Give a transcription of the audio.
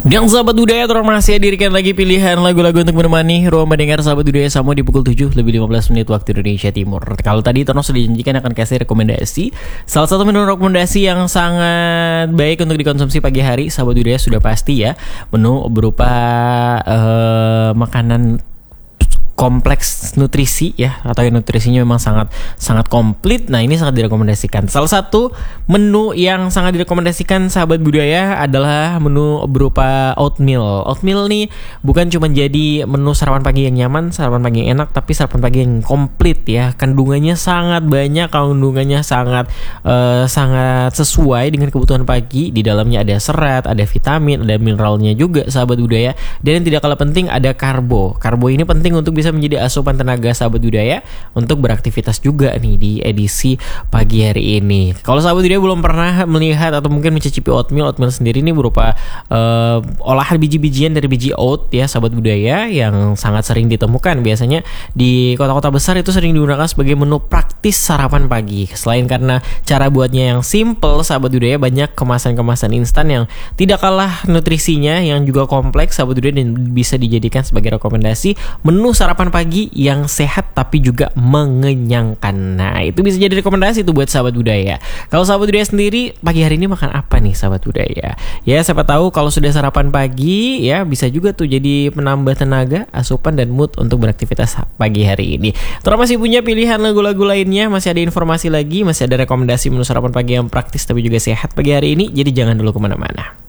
Dan sahabat budaya masih hadirkan lagi pilihan lagu-lagu untuk menemani ruang mendengar sahabat budaya sama di pukul 7 lebih 15 menit waktu Indonesia Timur. Kalau tadi Tono sudah dijanjikan akan kasih rekomendasi. Salah satu menu rekomendasi yang sangat baik untuk dikonsumsi pagi hari sahabat budaya sudah pasti ya. Menu berupa makanan kompleks nutrisi ya, atau yang nutrisinya memang sangat komplit. Nah, ini sangat direkomendasikan. Salah satu menu yang sangat direkomendasikan sahabat budaya adalah menu berupa oatmeal. Oatmeal nih bukan cuma jadi menu sarapan pagi yang nyaman, sarapan pagi yang enak, tapi sarapan pagi yang komplit ya. Kandungannya sangat banyak, kandungannya sangat sesuai dengan kebutuhan pagi. Di dalamnya ada serat, ada vitamin, ada mineralnya juga sahabat budaya. Dan yang tidak kalah penting ada karbo. Karbo ini penting untuk bisa menjadi asupan tenaga sahabat budaya untuk beraktivitas juga nih di edisi pagi hari ini. Kalau sahabat budaya belum pernah melihat atau mungkin mencicipi oatmeal sendiri ini berupa olahan biji-bijian dari biji oat ya sahabat budaya, yang sangat sering ditemukan biasanya di kota-kota besar. Itu sering digunakan sebagai menu praktis sarapan pagi. Selain karena cara buatnya yang simple sahabat budaya, banyak kemasan-kemasan instan yang tidak kalah nutrisinya yang juga kompleks sahabat budaya, dan bisa dijadikan sebagai rekomendasi menu sarapan pagi yang sehat tapi juga mengenyangkan. Nah, itu bisa jadi rekomendasi tuh buat sahabat budaya. Kalau sahabat budaya sendiri pagi hari ini makan apa nih sahabat budaya? Ya, siapa tahu kalau sudah sarapan pagi ya bisa juga tuh jadi penambah tenaga, asupan dan mood untuk beraktivitas pagi hari ini. Terus masih punya pilihan lagu-lagu lainnya, masih ada informasi lagi, masih ada rekomendasi menu sarapan pagi yang praktis tapi juga sehat pagi hari ini. Jadi jangan dulu kemana-mana.